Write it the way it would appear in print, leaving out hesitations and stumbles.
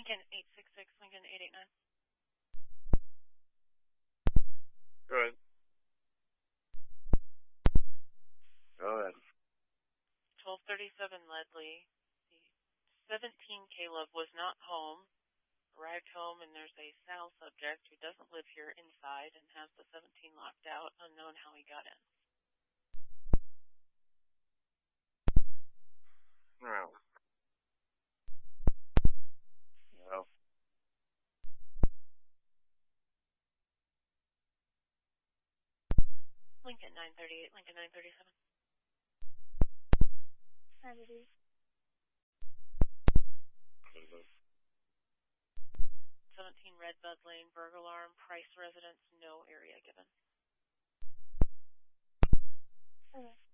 Lincoln 866, Lincoln 889. Go ahead. Go ahead. 1237 Ledley. The 17 Caleb was not home. Arrived home and there's a Sal subject who doesn't live here inside and has the 17 locked out, unknown how he got in. No. No. Lincoln 938, Lincoln 937. 17 Redbud Lane, burglar alarm, Price residence, no area given. Okay.